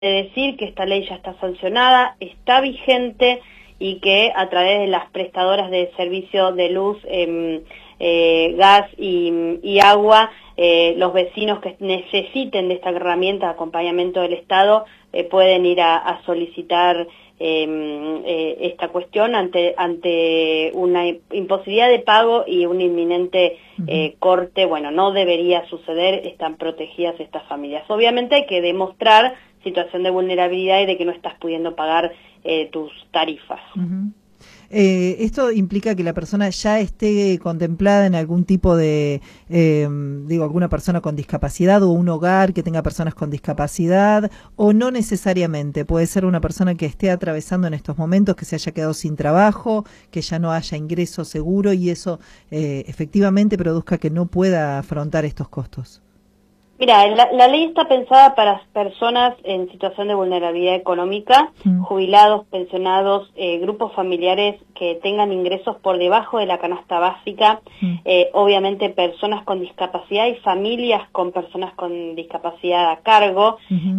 decir que esta ley ya está sancionada, está vigente y que a través de las prestadoras de servicio de luz, gas y agua, los vecinos que necesiten de esta herramienta de acompañamiento del Estado pueden ir a solicitar esta cuestión ante una imposibilidad de pago y un inminente corte. Bueno, no debería suceder, están protegidas estas familias. Obviamente hay que demostrar situación de vulnerabilidad y de que no estás pudiendo pagar tus tarifas. ¿Esto implica que la persona ya esté contemplada en algún tipo de, alguna persona con discapacidad o un hogar que tenga personas con discapacidad, o no necesariamente? Puede ser una persona que esté atravesando en estos momentos, que se haya quedado sin trabajo, que ya no haya ingreso seguro y eso efectivamente produzca que no pueda afrontar estos costos. Mira, la ley está pensada para personas en situación de vulnerabilidad económica, jubilados, pensionados, grupos familiares que tengan ingresos por debajo de la canasta básica, obviamente personas con discapacidad y familias con personas con discapacidad a cargo,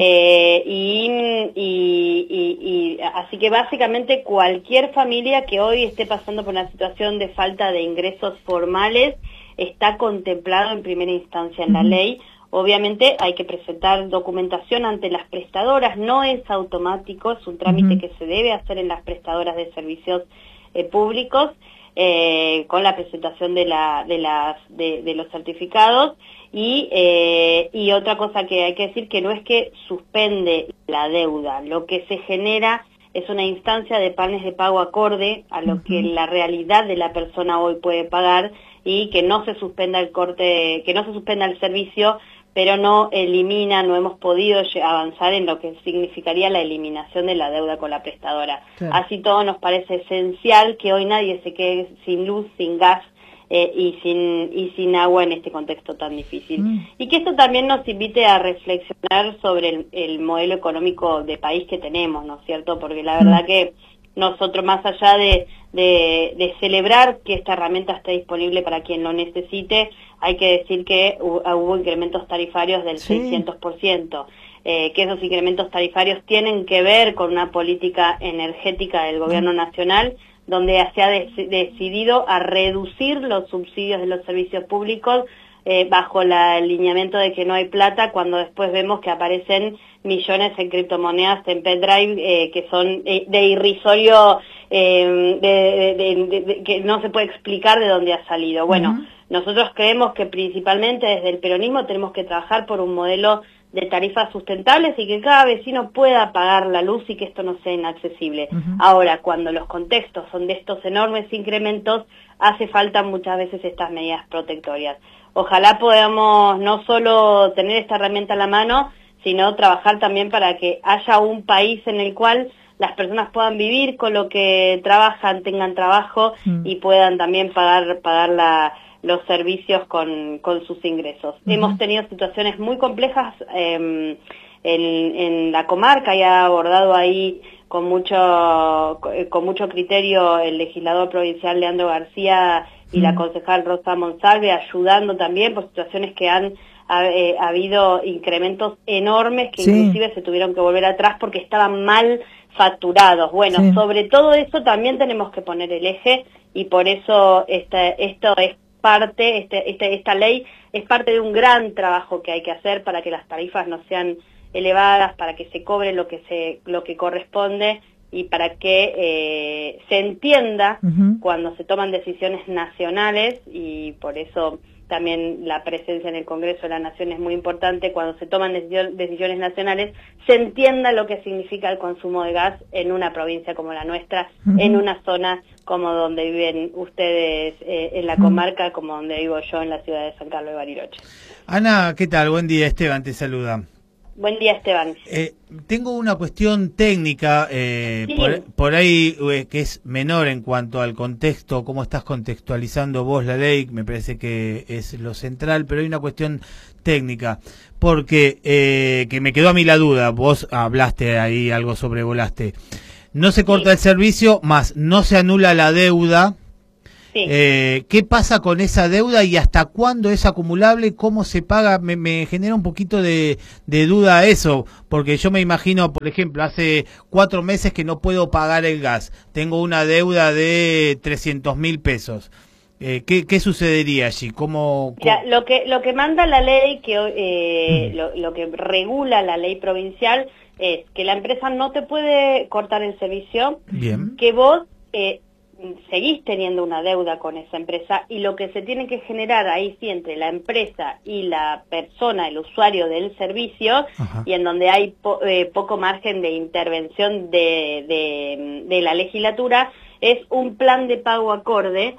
así que básicamente cualquier familia que hoy esté pasando por una situación de falta de ingresos formales está contemplado en primera instancia en la ley. Obviamente hay que presentar documentación ante las prestadoras, no es automático, es un trámite que se debe hacer en las prestadoras de servicios públicos, con la presentación de los certificados, y otra cosa que hay que decir, que no es que suspende la deuda, lo que se genera es una instancia de planes de pago acorde a lo que la realidad de la persona hoy puede pagar, y que no se suspenda el corte, que no se suspenda el servicio, pero no hemos podido avanzar en lo que significaría la eliminación de la deuda con la prestadora. Claro. Así todo nos parece esencial que hoy nadie se quede sin luz, sin gas y sin agua en este contexto tan difícil. Y que esto también nos invite a reflexionar sobre el modelo económico de país que tenemos, ¿no es cierto? Porque la verdad que nosotros, más allá de celebrar que esta herramienta esté disponible para quien lo necesite, hay que decir que hubo incrementos tarifarios del 600%, que esos incrementos tarifarios tienen que ver con una política energética del gobierno nacional, donde se ha decidido a reducir los subsidios de los servicios públicos bajo el alineamiento de que no hay plata, cuando después vemos que aparecen millones en criptomonedas en pendrive que son de irrisorio, que no se puede explicar de dónde ha salido. Bueno, nosotros creemos que principalmente desde el peronismo tenemos que trabajar por un modelo de tarifas sustentables y que cada vecino pueda pagar la luz y que esto no sea inaccesible. Ahora, cuando los contextos son de estos enormes incrementos, hace falta muchas veces estas medidas protectorias. Ojalá podamos no solo tener esta herramienta a la mano, sino trabajar también para que haya un país en el cual las personas puedan vivir con lo que trabajan, tengan trabajo y puedan también pagar los servicios con sus ingresos. Hemos tenido situaciones muy complejas en la comarca, y ha abordado ahí con mucho criterio el legislador provincial Leandro García y la concejal Rosa Monsalve, ayudando también por situaciones que ha habido incrementos enormes que inclusive se tuvieron que volver atrás porque estaban mal facturados. Bueno, sobre todo eso también tenemos que poner el eje, y por eso esta ley es parte de un gran trabajo que hay que hacer para que las tarifas no sean elevadas, para que se cobre lo que corresponde y para que se entienda cuando se toman decisiones nacionales, y por eso también la presencia en el Congreso de la Nación es muy importante. Cuando se toman decisiones nacionales, se entienda lo que significa el consumo de gas en una provincia como la nuestra, en una zona como donde viven ustedes en la comarca, como donde vivo yo en la ciudad de San Carlos de Bariloche. Ana, ¿qué tal? Buen día, Esteban te saluda. Buen día, Esteban. Tengo una cuestión técnica, por ahí que es menor en cuanto al contexto, cómo estás contextualizando vos la ley, me parece que es lo central, pero hay una cuestión técnica, porque que me quedó a mí la duda, vos hablaste ahí, algo sobrevolaste. No se corta el servicio, más no se anula la deuda, Sí. ¿Qué pasa con esa deuda y hasta cuándo es acumulable? ¿Cómo se paga? Me genera un poquito de duda eso, porque yo me imagino, por ejemplo, hace 4 meses que no puedo pagar el gas. Tengo una deuda de 300.000 pesos. ¿Qué sucedería allí? Mira, lo que manda la ley, lo que regula la ley provincial es que la empresa no te puede cortar el servicio, Bien. que vos seguís teniendo una deuda con esa empresa, y lo que se tiene que generar ahí sí entre la empresa y la persona, el usuario del servicio, Ajá. y en donde hay poco margen de intervención de la legislatura, es un plan de pago acorde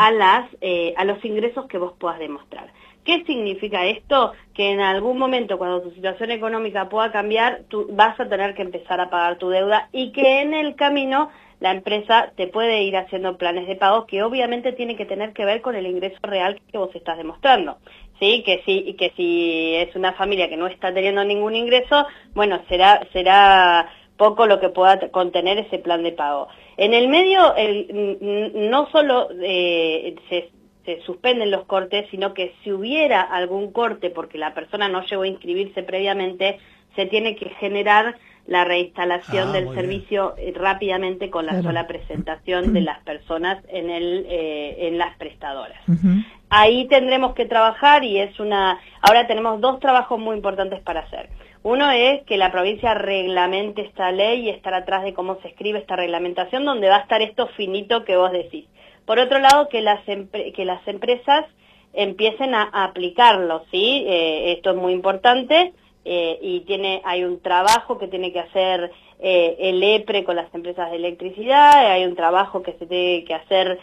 a los ingresos que vos puedas demostrar. ¿Qué significa esto? Que en algún momento, cuando tu situación económica pueda cambiar, tú vas a tener que empezar a pagar tu deuda, y que en el camino la empresa te puede ir haciendo planes de pagos que obviamente tiene que tener que ver con el ingreso real que vos estás demostrando. ¿Sí? Que si es una familia que no está teniendo ningún ingreso, bueno, será poco lo que pueda contener ese plan de pago. En el medio, no solo se suspenden los cortes, sino que si hubiera algún corte porque la persona no llegó a inscribirse previamente, se tiene que generar la reinstalación del servicio rápidamente con la sola presentación de las personas en las prestadoras. Ahí tendremos que trabajar, y ahora tenemos 2 trabajos muy importantes para hacer. Uno es que la provincia reglamente esta ley y estar atrás de cómo se escribe esta reglamentación, donde va a estar esto finito que vos decís. Por otro lado, que las empresas empiecen a aplicarlo, ¿sí? Esto es muy importante, y hay un trabajo que tiene que hacer el EPRE con las empresas de electricidad, hay un trabajo que se tiene que hacer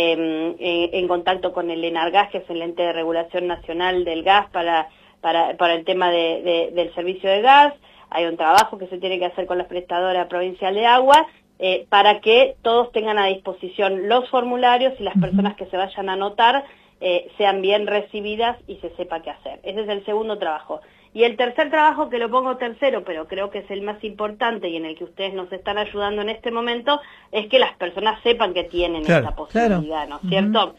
en contacto con el ENARGAS, que es el ente de regulación nacional del gas para el tema del servicio de gas. Hay un trabajo que se tiene que hacer con la prestadora provincial de agua, para que todos tengan a disposición los formularios, y las personas que se vayan a anotar sean bien recibidas y se sepa qué hacer. Ese es el segundo trabajo. Y el tercer trabajo, que lo pongo tercero, pero creo que es el más importante y en el que ustedes nos están ayudando en este momento, es que las personas sepan que tienen esta posibilidad, ¿no es cierto?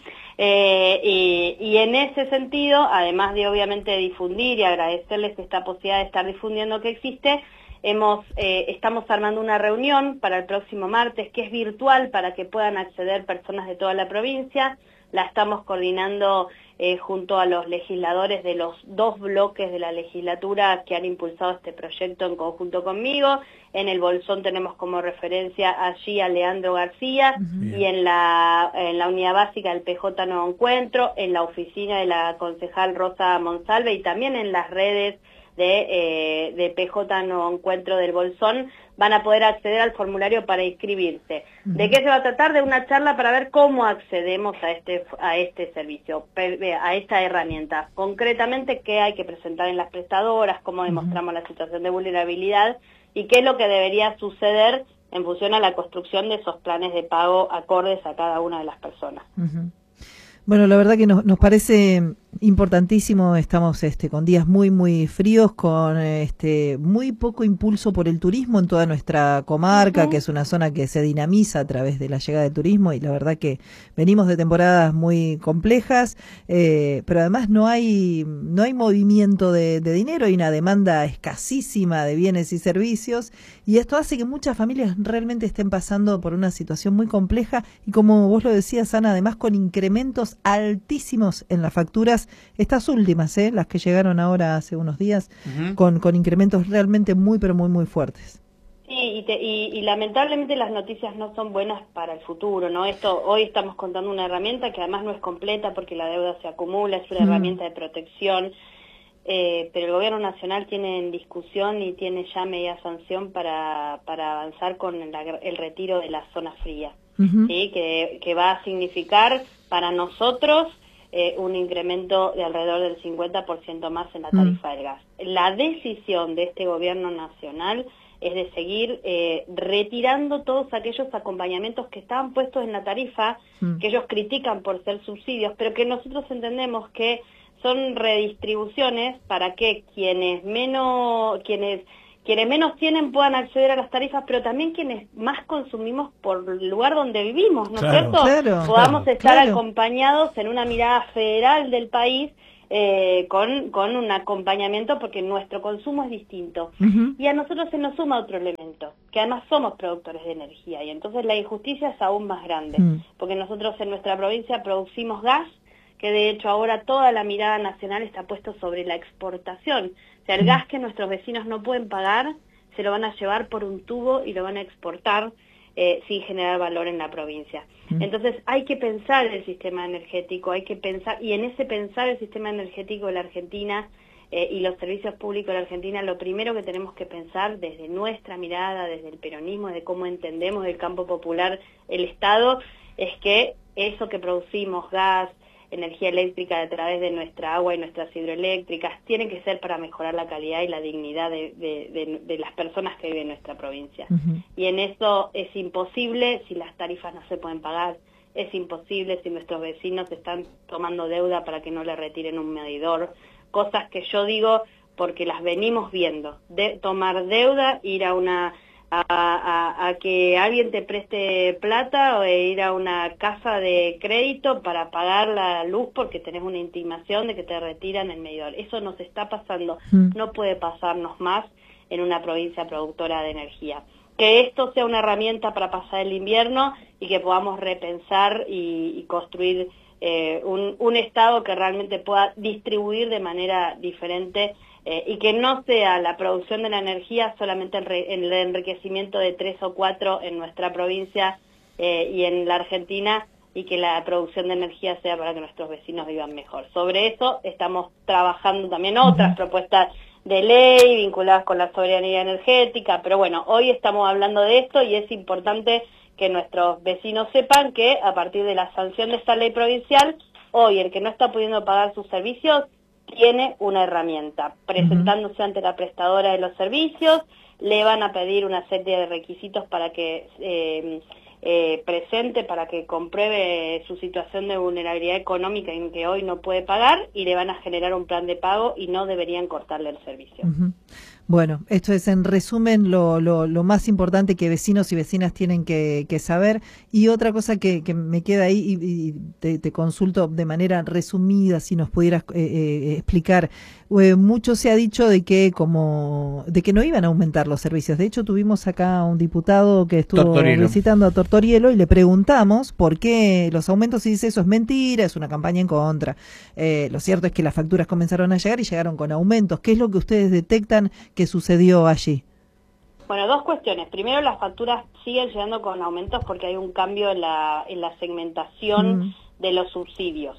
Y en ese sentido, además de obviamente difundir y agradecerles esta posibilidad de estar difundiendo que existe, estamos armando una reunión para el próximo martes, que es virtual, para que puedan acceder personas de toda la provincia. La estamos coordinando junto a los legisladores de los 2 bloques de la legislatura que han impulsado este proyecto en conjunto conmigo. En el Bolsón tenemos como referencia allí a Leandro García, y en la unidad básica del PJ Nuevo Encuentro, en la oficina de la concejal Rosa Monsalve, y también en las redes de PJ Nuevo Encuentro del Bolsón, van a poder acceder al formulario para inscribirse. ¿De qué se va a tratar? De una charla para ver cómo accedemos a este servicio, a esta herramienta. Concretamente, qué hay que presentar en las prestadoras, cómo demostramos la situación de vulnerabilidad, y qué es lo que debería suceder en función a la construcción de esos planes de pago acordes a cada una de las personas. Bueno, la verdad que nos parece importantísimo. Estamos con días muy, muy fríos, con muy poco impulso por el turismo en toda nuestra comarca, que es una zona que se dinamiza a través de la llegada del turismo, y la verdad que venimos de temporadas muy complejas, pero además no hay movimiento de dinero, hay una demanda escasísima de bienes y servicios, y esto hace que muchas familias realmente estén pasando por una situación muy compleja, y como vos lo decías, Ana, además con incrementos altísimos en las facturas, estas últimas, las que llegaron ahora hace unos días, con incrementos realmente muy, pero muy, muy fuertes. Sí, y lamentablemente las noticias no son buenas para el futuro, ¿no? Hoy estamos contando una herramienta que además no es completa porque la deuda se acumula, es una herramienta de protección, pero el gobierno nacional tiene en discusión y tiene ya media sanción para avanzar con el retiro de la zona fría, ¿sí? Que va a significar para nosotros un incremento de alrededor del 50% más en la tarifa del gas. La decisión de este gobierno nacional es de seguir retirando todos aquellos acompañamientos que estaban puestos en la tarifa, que ellos critican por ser subsidios, pero que nosotros entendemos que son redistribuciones para que quienes quienes menos tienen puedan acceder a las tarifas, pero también quienes más consumimos por el lugar donde vivimos, ¿no es cierto? Claro, podamos estar acompañados en una mirada federal del país, con un acompañamiento, porque nuestro consumo es distinto. Y a nosotros se nos suma otro elemento, que además somos productores de energía, y entonces la injusticia es aún más grande, porque nosotros en nuestra provincia producimos gas, que de hecho ahora toda la mirada nacional está puesta sobre la exportación. O sea, el gas que nuestros vecinos no pueden pagar, se lo van a llevar por un tubo y lo van a exportar sin generar valor en la provincia. Entonces hay que pensar el sistema energético, hay que pensar, y en ese pensar el sistema energético de la Argentina y los servicios públicos de la Argentina, lo primero que tenemos que pensar desde nuestra mirada, desde el peronismo, de cómo entendemos el campo popular, el Estado, es que eso que producimos, gas, energía eléctrica a través de nuestra agua y nuestras hidroeléctricas, tiene que ser para mejorar la calidad y la dignidad de las personas que viven en nuestra provincia. Y en eso es imposible si las tarifas no se pueden pagar, es imposible si nuestros vecinos están tomando deuda para que no le retiren un medidor, cosas que yo digo porque las venimos viendo, de tomar deuda, ir a que alguien te preste plata o ir a una casa de crédito para pagar la luz porque tenés una intimación de que te retiran el medidor. Eso nos está pasando, no puede pasarnos más en una provincia productora de energía. Que esto sea una herramienta para pasar el invierno y que podamos repensar y construir un Estado que realmente pueda distribuir de manera diferente y que no sea la producción de la energía solamente el enriquecimiento de 3 o 4 en nuestra provincia y en la Argentina, y que la producción de energía sea para que nuestros vecinos vivan mejor. Sobre eso estamos trabajando también otras propuestas de ley vinculadas con la soberanía energética, pero bueno, hoy estamos hablando de esto y es importante que nuestros vecinos sepan que a partir de la sanción de esta ley provincial, hoy el que no está pudiendo pagar sus servicios tiene una herramienta, presentándose ante la prestadora de los servicios, le van a pedir una serie de requisitos para que presente, para que compruebe su situación de vulnerabilidad económica en que hoy no puede pagar, y le van a generar un plan de pago y no deberían cortarle el servicio. Bueno, esto es en resumen lo más importante que vecinos y vecinas tienen que saber. Y otra cosa que me queda ahí y te consulto de manera resumida, si nos pudieras explicar. Mucho se ha dicho de que no iban a aumentar los servicios. De hecho, tuvimos acá a un diputado que estuvo visitando a Tortorielo y le preguntamos por qué los aumentos, y dice eso es mentira, es una campaña en contra. Lo cierto es que las facturas comenzaron a llegar y llegaron con aumentos. ¿Qué es lo que ustedes detectan que sucedió allí? Bueno, dos cuestiones. Primero, las facturas siguen llegando con aumentos porque hay un cambio en la segmentación de los subsidios.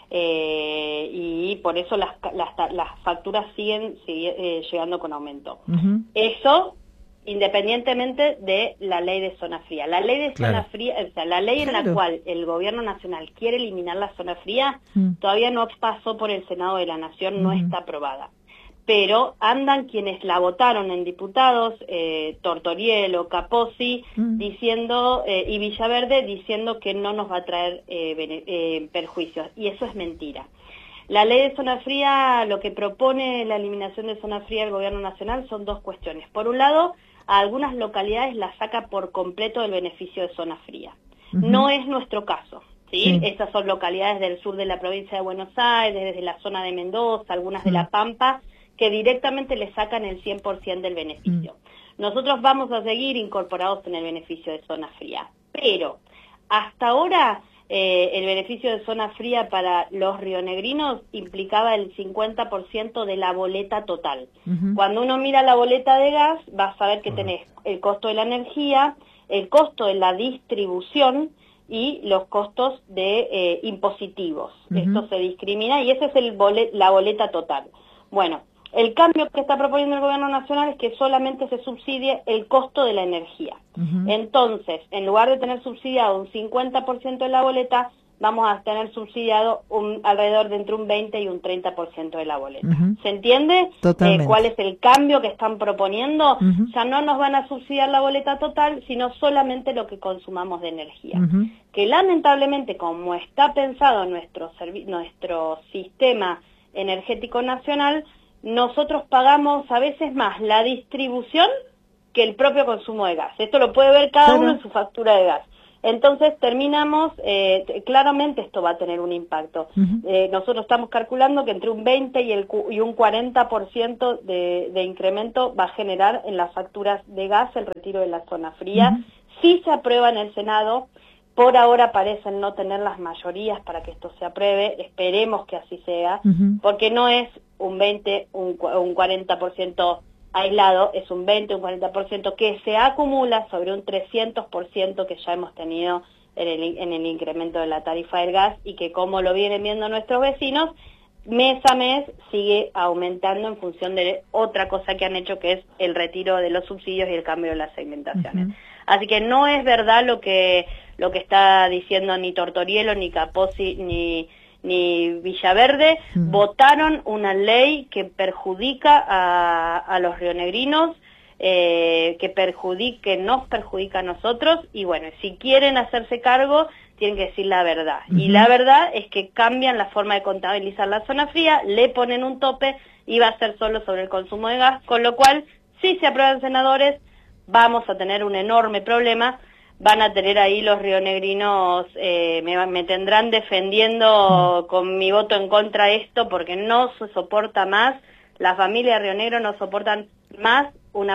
Y por eso las facturas siguen llegando con aumento. Eso independientemente de la ley de zona fría. La ley de zona fría, o sea, la ley en la cual el gobierno nacional quiere eliminar la zona fría, todavía no pasó por el Senado de la Nación, no está aprobada. Pero andan quienes la votaron en diputados, Tortorielo, Capozzi, diciendo, y Villaverde, diciendo que no nos va a traer perjuicios, y eso es mentira. La ley de zona fría, lo que propone la eliminación de zona fría del gobierno nacional son dos cuestiones. Por un lado, a algunas localidades las saca por completo del beneficio de zona fría. No es nuestro caso, ¿sí? Estas son localidades del sur de la provincia de Buenos Aires, desde la zona de Mendoza, algunas de La Pampa, que directamente le sacan el 100% del beneficio. Nosotros vamos a seguir incorporados en el beneficio de zona fría, pero hasta ahora el beneficio de zona fría para los rionegrinos implicaba el 50% de la boleta total. Cuando uno mira la boleta de gas, vas a ver que tenés el costo de la energía, el costo de la distribución y los costos de impositivos. Esto se discrimina y ese es la boleta total. Bueno, el cambio que está proponiendo el gobierno nacional es que solamente se subsidie el costo de la energía. Entonces, en lugar de tener subsidiado un 50% de la boleta, vamos a tener subsidiado alrededor de entre un 20 y un 30% de la boleta. ¿Se entiende cuál es el cambio que están proponiendo? Ya no nos van a subsidiar la boleta total, sino solamente lo que consumamos de energía. Que lamentablemente, como está pensado nuestro sistema energético nacional, nosotros pagamos a veces más la distribución que el propio consumo de gas. Esto lo puede ver cada uno en su factura de gas. Entonces terminamos, claramente esto va a tener un impacto. Nosotros estamos calculando que entre un 20 y un 40% de incremento va a generar en las facturas de gas el retiro de la zona fría. Si se aprueba en el Senado, por ahora parecen no tener las mayorías para que esto se apruebe, esperemos que así sea, porque no es un 20, un 40% aislado, es un 20, un 40% que se acumula sobre un 300% que ya hemos tenido en el incremento de la tarifa del gas y que, como lo vienen viendo nuestros vecinos, mes a mes sigue aumentando en función de otra cosa que han hecho, que es el retiro de los subsidios y el cambio de las segmentaciones. Así que no es verdad lo que está diciendo ni Tortorielo, ni Capozzi, ni Villaverde. Votaron una ley que perjudica a los rionegrinos, que nos perjudica a nosotros, y bueno, si quieren hacerse cargo, tienen que decir la verdad. Y la verdad es que cambian la forma de contabilizar la zona fría, le ponen un tope y va a ser solo sobre el consumo de gas, con lo cual, si se aprueban senadores, vamos a tener un enorme problema. Van a tener ahí los rionegrinos, me tendrán defendiendo con mi voto en contra esto, porque no se soporta más, las familias de Río Negro no soportan más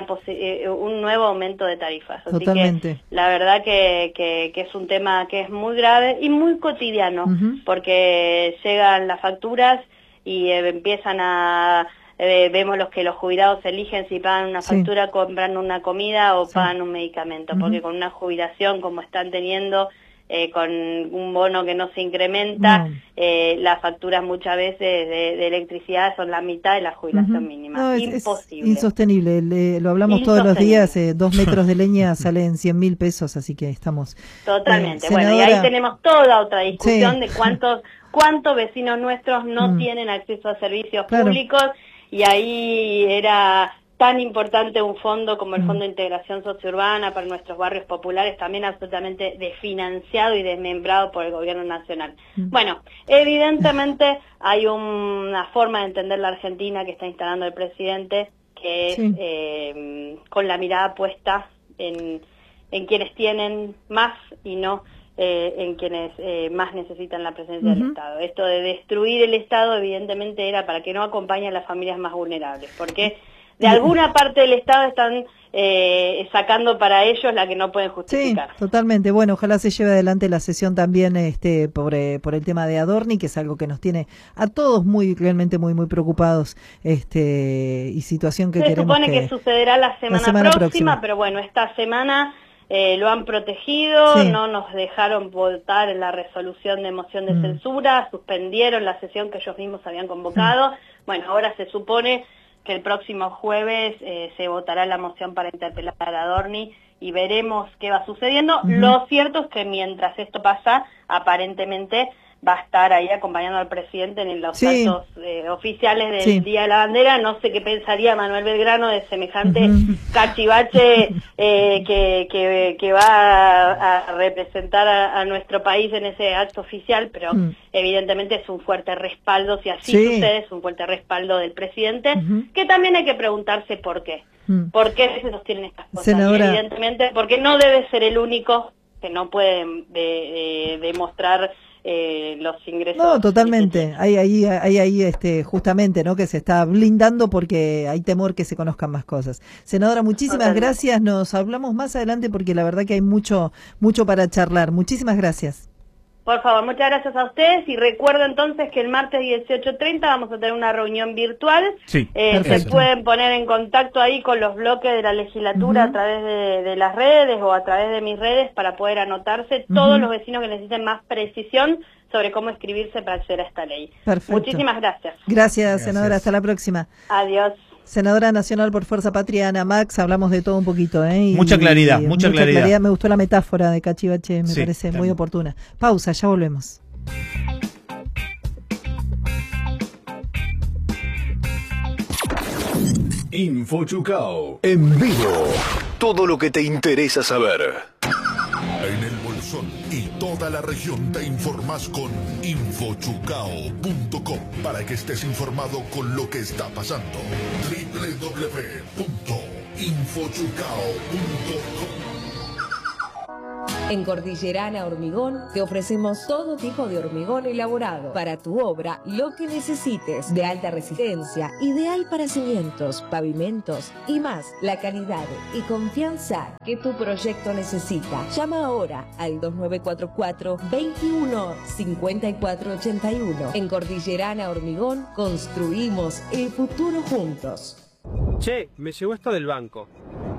un nuevo aumento de tarifas. Así Totalmente. Que la verdad que es un tema que es muy grave y muy cotidiano, porque llegan las facturas y empiezan vemos los jubilados eligen si pagan una factura, compran una comida o pagan un medicamento, porque con una jubilación como están teniendo, con un bono que no se incrementa, las facturas muchas veces de electricidad son la mitad de la jubilación mínima. No, imposible. Es insostenible, lo hablamos todos los días, 2 metros de leña salen 100.000 pesos, así que estamos... Totalmente, senadora... bueno, y ahí tenemos toda otra discusión de cuántos vecinos nuestros no tienen acceso a servicios públicos. Y ahí era tan importante un fondo como el Fondo de Integración Sociourbana para nuestros barrios populares, también absolutamente desfinanciado y desmembrado por el gobierno nacional. Bueno, evidentemente hay una forma de entender la Argentina que está instalando el presidente, que es con la mirada puesta en quienes tienen más y no en quienes más necesitan la presencia del Estado. Esto de destruir el Estado evidentemente era para que no acompañe a las familias más vulnerables, porque de alguna parte del Estado están sacando para ellos la que no pueden justificar. Sí, totalmente. Bueno, ojalá se lleve adelante la sesión también por el tema de Adorni, que es algo que nos tiene a todos realmente muy preocupados, y situación que queremos supone que sucederá la semana próxima, pero bueno, esta semana lo han protegido, no nos dejaron votar en la resolución de moción de censura, suspendieron la sesión que ellos mismos habían convocado. Bueno, ahora se supone que el próximo jueves se votará la moción para interpelar a Adorni y veremos qué va sucediendo. Lo cierto es que mientras esto pasa, aparentemente va a estar ahí acompañando al presidente en los actos oficiales del Día de la Bandera. No sé qué pensaría Manuel Belgrano de semejante cachivache que va a representar a nuestro país en ese acto oficial, pero evidentemente es un fuerte respaldo, si así sucede, es un fuerte respaldo del presidente, que también hay que preguntarse por qué. ¿Por qué se sostienen estas cosas? Senadora... Evidentemente, porque no debe ser el único que no puede demostrar los ingresos. No, totalmente. Hay ahí justamente, ¿no?, que se está blindando porque hay temor que se conozcan más cosas. Senadora, muchísimas gracias. Nos hablamos más adelante porque la verdad que hay mucho para charlar. Muchísimas gracias. Por favor, muchas gracias a ustedes y recuerdo entonces que el martes 18:30 vamos a tener una reunión virtual. Se pueden poner en contacto ahí con los bloques de la legislatura a través de las redes o a través de mis redes para poder anotarse todos los vecinos que necesiten más precisión sobre cómo inscribirse para acceder a esta ley. Perfecto. Muchísimas gracias. Gracias, senadora. Hasta la próxima. Adiós. Senadora nacional por Fuerza Patria, Ana Max, hablamos de todo un poquito. Mucha claridad. Me gustó la metáfora de cachivache, me parece muy oportuna. Pausa, ya volvemos. Info Chucao, en vivo. Todo lo que te interesa saber. En el Bolsón. toda la región te informás con infochucao.com para que estés informado con lo que está pasando. www.infochucao.com. En Cordillerana Hormigón te ofrecemos todo tipo de hormigón elaborado para tu obra, lo que necesites, de alta resistencia, ideal para cimientos, pavimentos y más, la calidad y confianza que tu proyecto necesita. Llama ahora al 2944 21 54 81. En Cordillerana Hormigón construimos el futuro juntos. Che, me llegó esto del banco.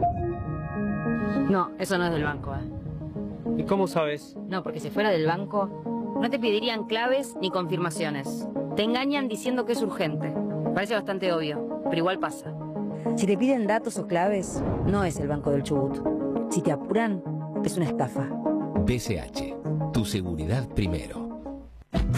No, eso no es del banco, ¿Y cómo sabes? No, porque si fuera del banco, no te pedirían claves ni confirmaciones. Te engañan diciendo que es urgente. Parece bastante obvio, pero igual pasa. Si te piden datos o claves, no es el Banco del Chubut. Si te apuran, es una estafa. BCH, tu seguridad primero.